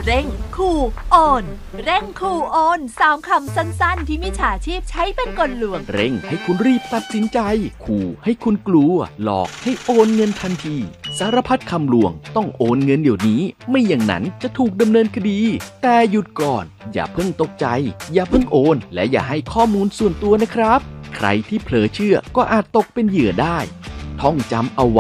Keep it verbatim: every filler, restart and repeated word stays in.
เร่งขู่โอนเร่งขู่โอนสามคำสั้นๆที่มิจฉาชีพใช้เป็นกลลวงเร่งให้คุณรีบตัดสินใจขู่ให้คุณกลัวหลอกให้โอนเงินทันทีสารพัดคำลวงต้องโอนเงินเดี๋ยวนี้ไม่อย่างนั้นจะถูกดำเนินคดีแต่หยุดก่อนอย่าเพิ่งตกใจอย่าเพิ่งโอนและอย่าให้ข้อมูลส่วนตัวนะครับใครที่เผลอเชื่อก็อาจตกเป็นเหยื่อได้ท่องจำเอาไว้